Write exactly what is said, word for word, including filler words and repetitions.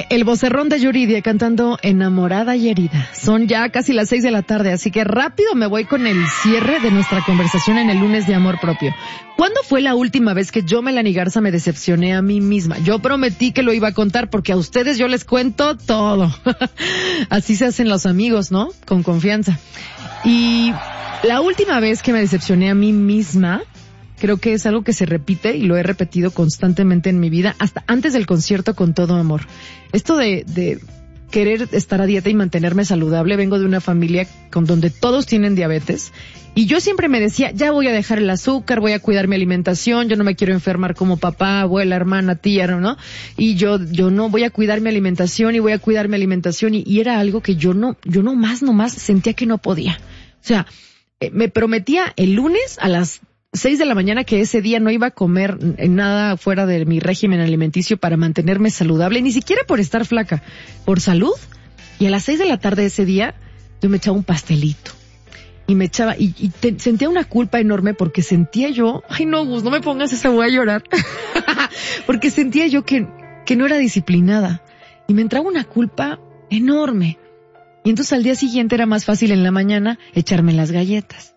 fue el vocerrón de Yuridia cantando Enamorada y Herida. Son ya casi las seis de la tarde, así que rápido me voy con el cierre de nuestra conversación en el lunes de amor propio. ¿Cuándo fue la última vez que yo, Melanie Garza, me decepcioné a mí misma? Yo prometí que lo iba a contar porque a ustedes yo les cuento todo. Así se hacen los amigos, ¿no? Con confianza. Y la última vez que me decepcioné a mí misma, creo que es algo que se repite y lo he repetido constantemente en mi vida, hasta antes del concierto Con Todo Amor. Esto de, de querer estar a dieta y mantenerme saludable, vengo de una familia con donde todos tienen diabetes y yo siempre me decía, ya voy a dejar el azúcar, voy a cuidar mi alimentación, yo no me quiero enfermar como papá, abuela, hermana, tía, ¿no? Y yo, yo no voy a cuidar mi alimentación y voy a cuidar mi alimentación y, y era algo que yo no, yo no más, no más sentía que no podía. O sea, eh, me prometía el lunes a las seis de la mañana que ese día no iba a comer nada fuera de mi régimen alimenticio para mantenerme saludable, ni siquiera por estar flaca, por salud. Y a las seis de la tarde de ese día yo me echaba un pastelito y me echaba y, y te, sentía una culpa enorme porque sentía yo, ay no Gus, no me pongas esa, voy a llorar, porque sentía yo que, que no era disciplinada y me entraba una culpa enorme. Y entonces al día siguiente era más fácil en la mañana echarme las galletas.